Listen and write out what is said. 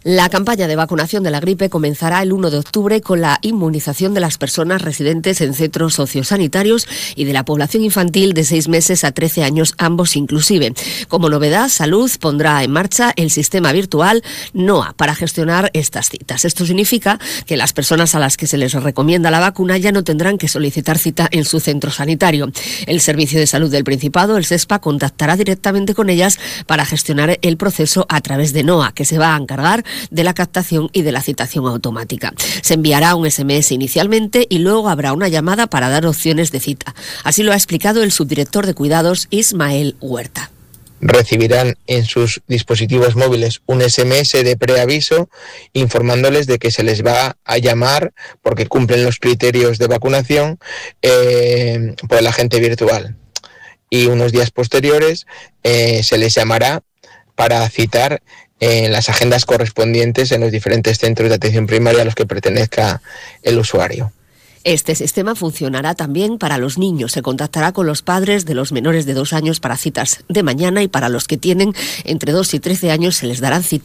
La campaña de vacunación de la gripe comenzará el 1 de octubre con la inmunización de las personas residentes en centros sociosanitarios y de la población infantil de 6 meses a 13 años, ambos inclusive. Como novedad, Salud pondrá en marcha el sistema virtual NOA para gestionar estas citas. Esto significa que las personas a las que se les recomienda la vacuna ya no tendrán que solicitar cita en su centro sanitario. El Servicio de Salud del Principado, el SESPA, contactará directamente con ellas para gestionar el proceso a través de NOA, que se va a encargar de la captación y de la citación automática. Se enviará un SMS inicialmente y luego habrá una llamada para dar opciones de cita. Así lo ha explicado el subdirector de Cuidados, Ismael Huerta. Recibirán en sus dispositivos móviles un SMS de preaviso informándoles de que se les va a llamar porque cumplen los criterios de vacunación por el agente virtual. Y unos días posteriores se les llamará para citar en las agendas correspondientes en los diferentes centros de atención primaria a los que pertenezca el usuario. Este sistema funcionará también para los niños. Se contactará con los padres de los menores de 2 años para citas de mañana y para los que tienen entre 2 y 13 años se les darán citas